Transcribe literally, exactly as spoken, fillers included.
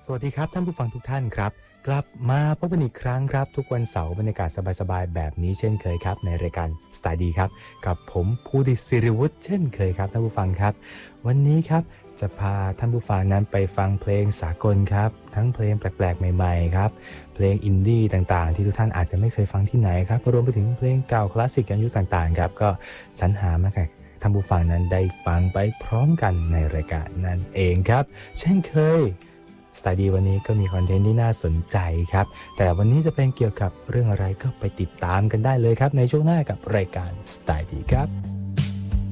สวัสดีครับท่านผู้ฟังทุกท่านครับกลับมาพบกันอีกครั้งครับทุกวันเสาร์บรรยากาศสบายๆแบบนี้เช่นเคยครับในรายการสไตล์ดีครับกับผมภูดิตศิริวุฒิเช่นเคยครับท่านผู้ฟังครับวันนี้ครับจะพาท่านผู้ฟังนั้นไปฟังเพลงสากลครับทั้งเพลงแปลกๆใหม่ๆครับเพลงอินดี้ต่างๆที่ทุกท่านอาจจะไม่เคยฟังที่ไหนครับรวมไปถึงเพลงเก่าคลาสสิกกันยุคต่างๆครับก็สรรหามาให้ท่านผู้ฟังนั้นได้ฟังไปพร้อมกันในรายการนั่นเองครับเช่นเคยสไตล์ดีวันนี้ก็มีคอนเทนต์ที่น่าสนใจครับแต่วันนี้จะเป็นเกี่ยวกับเรื่องอะไรก็ไปติดตามกันได้เลยครับในช่วงหน้ากับรายการสไตล์ดีครับ